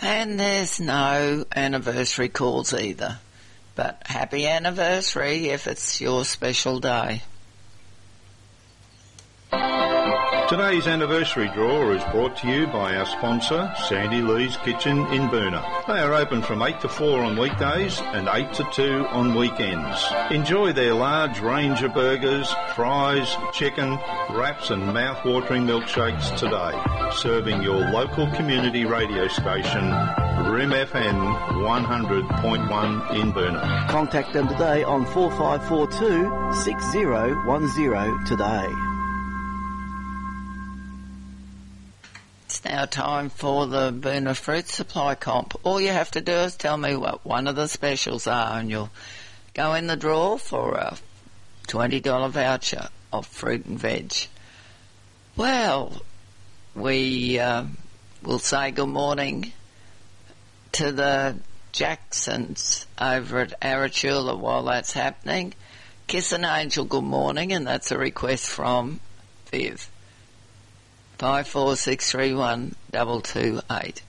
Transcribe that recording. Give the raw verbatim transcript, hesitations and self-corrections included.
And there's no anniversary calls either. But happy anniversary if it's your special day. Today's anniversary draw is brought to you by our sponsor, Sandy Lee's Kitchen in Boonah. They are open from eight to four on weekdays and eight to two on weekends. Enjoy their large range of burgers, fries, chicken, wraps and mouth-watering milkshakes today. Serving your local community radio station, R I M F M one hundred point one in Boonah. Contact them today on four five four two, six zero one zero today. It's now time for the Boonah Fruit Supply Comp. All you have to do is tell me what one of the specials are and you'll go in the draw for a twenty dollars voucher of fruit and veg. Well, we uh, will say good morning to the Jacksons over at Arachula while that's happening. Kiss an Angel, good morning, and that's a request from Viv. Five four six three one double two eight.